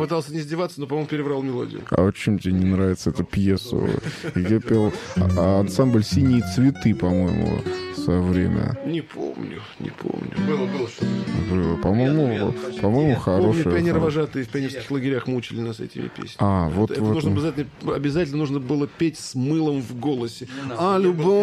попытался не издеваться, но, по-моему, переврал мелодию. А вот чем тебе не нравится эта пьеса? Я пел ансамбль «Синие цветы», по-моему, в свое время. Не помню. Было что-то. По-моему, Помню, хорошее. пионеры-вожатые в пионерских лагерях мучили нас этими песнями. Вот Это нужно обязательно нужно было петь с мылом в голосе. А любовь